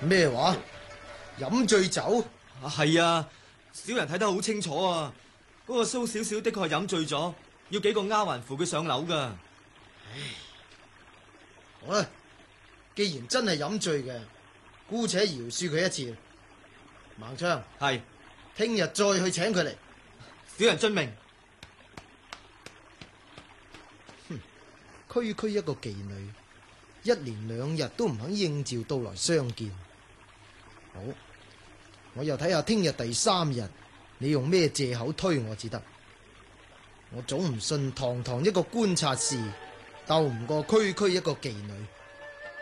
咩話？飲醉酒？ 係啊，小人睇得好清楚啊！嗰個蘇小小的確係飲醉咗，要幾個丫鬟扶佢上樓噶。 好啦，既然真係飲醉嘅，姑且饒恕佢一次。孟昌， 係， 聽日再去請佢嚟。 小人遵命。 區區一個妓女，一連2日都唔肯應召到來相見。好，我又睇下聽日第3日，你用咩借口推我至得？我總唔信堂堂一個觀察士鬥唔過區區一個妓女。